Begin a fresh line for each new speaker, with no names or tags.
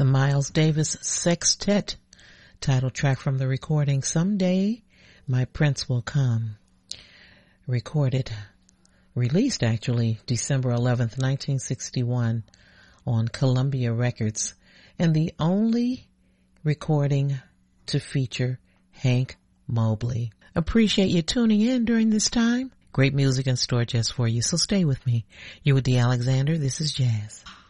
the Miles Davis Sextet, title track from the recording Someday My Prince Will Come. Released actually December 11th, 1961 on Columbia Records, and the only recording to feature Hank Mobley. Appreciate you tuning in during this time. Great music in store just for you, so stay with me. You're with Dee Alexander. This is Jazz.